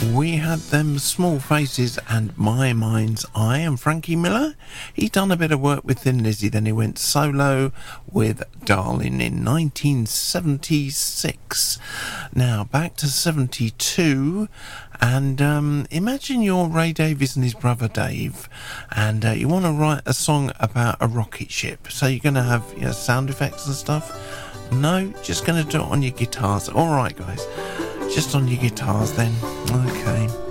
We had them Small Faces and My Mind's Eye, and Frankie Miller. He done a bit of work with Thin Lizzy, then he went solo with Darling in 1976. Now back to 72, and imagine you're Ray Davies and his brother Dave, and you want to write a song about a rocket ship. So you're going to have sound effects and stuff. No, just going to do it on your guitars. All right, guys. Just on your guitars then. Okay.